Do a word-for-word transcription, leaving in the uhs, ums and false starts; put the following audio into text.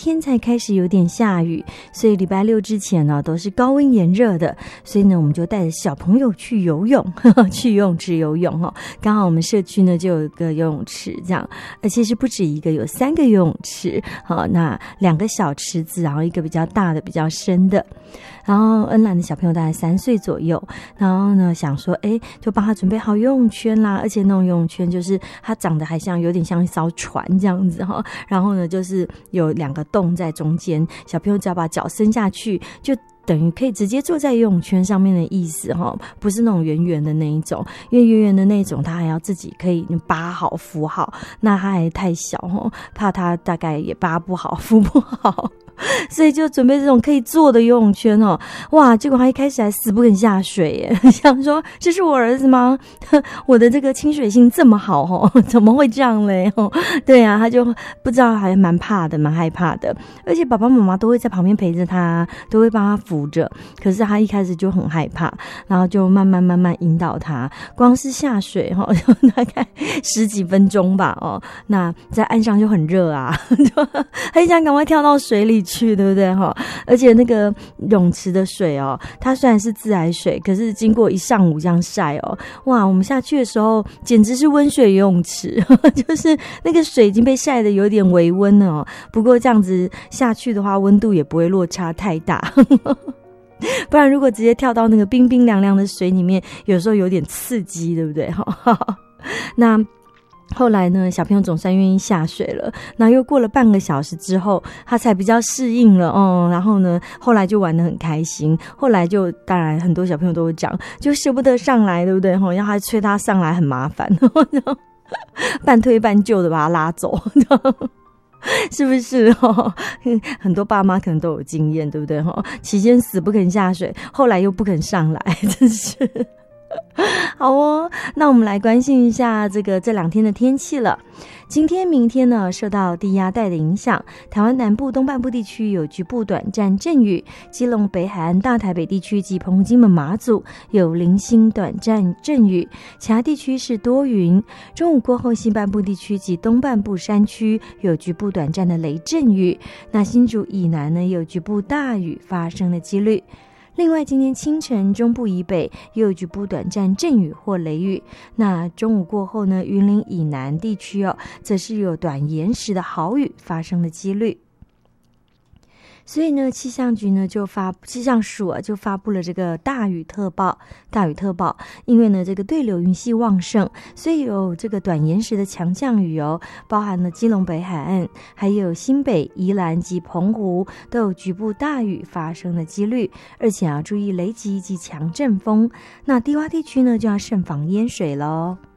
天才开始有点下雨，所以礼拜六之前呢都是高温炎热的，所以呢我们就带着小朋友去游泳，呵呵去游泳池游泳哦。刚好我们社区呢就有一个游泳池，这样，而且是不止一个，有三个游泳池，好，那两个小池子，然后一个比较大的比较深的。然后恩兰的小朋友大概三岁左右，然后呢想说哎，就帮他准备好游泳圈啦，而且那种游泳圈就是它长得还像有点像一艘船这样子哈，然后呢就是有两个洞在中间，小朋友只要把脚伸下去就等于可以直接坐在游泳圈上面的意思哈，不是那种圆圆的那一种，因为圆圆的那种他还要自己可以扒好扶好，那他还太小哈，怕他大概也扒不好扶不好，所以就准备这种可以坐的游泳圈哦。哇，结果他一开始还死不肯下水耶，想说这是我儿子吗？我的这个亲水性这么好哦，怎么会这样嘞？哦，对啊，他就不知道，还蛮怕的，蛮害怕的。而且爸爸妈妈都会在旁边陪着他，都会帮他扶着。可是他一开始就很害怕，然后就慢慢慢慢引导他。光是下水哈，就大概十几分钟吧哦。那在岸上就很热啊，就很想赶快跳到水里去，对不对哈？而且那个泳池的水哦，它虽然是自来水，可是经过一上午这样晒哦，哇，我们下去的时候简直是温水游泳池，就是那个水已经被晒得有点微温了哦。不过这样子下去的话，温度也不会落差太大。不然如果直接跳到那个冰冰凉凉的水里面，有时候有点刺激，对不对？那后来呢，小朋友总算愿意下水了，那又过了半个小时之后，他才比较适应了哦。然后呢，后来就玩得很开心。后来就当然很多小朋友都会讲，就舍不得上来，对不对？哦，要他催他上来很麻烦，然后半推半就的把他拉走。是不是哦？很多爸妈可能都有经验，对不对？期间死不肯下水，后来又不肯上来，真是好哦。那我们来关心一下这个这两天的天气了。今天明天呢，受到低压带的影响，台湾南部东半部地区有局部短暂阵雨，基隆北海岸大台北地区及澎湖金门马祖有零星短暂阵雨，其他地区是多云。中午过后，西半部地区及东半部山区有局部短暂的雷阵雨，那新竹以南呢有局部大雨发生的几率。另外今天清晨中部以北也有局部短暂阵雨或雷雨，那中午过后呢，云林以南地区哦，则是有短延时的豪雨发生的几率。所以呢，气象局呢就发气象署啊就发布了这个大雨特报，大雨特报，因为呢这个对流云系旺盛，所以有这个短延时的强降雨哦，包含了基隆北海岸，还有新北、宜兰及澎湖都有局部大雨发生的几率，而且要注意雷击及强阵风。那低洼地区呢就要慎防淹水咯。